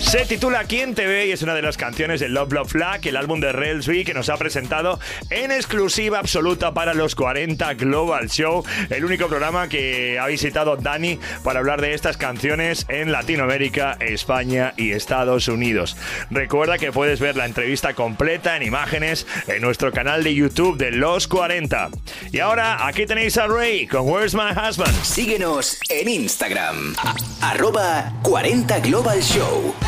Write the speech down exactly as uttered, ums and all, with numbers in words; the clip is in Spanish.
Se titula ¿Quién te ve? Y es una de las canciones de Love Love Flag, el álbum de Relsby que nos ha presentado en exclusiva absoluta para los cuarenta Global Show, el único programa que ha visitado Dani para hablar de estas canciones en Latinoamérica, España y Estados Unidos. Recuerda que puedes ver la entrevista completa en imágenes en nuestro canal de YouTube de Los cuarenta. Y ahora aquí tenéis a Ray con Where's My Husband. Síguenos en Instagram, a- arroba cuarenta Global Show.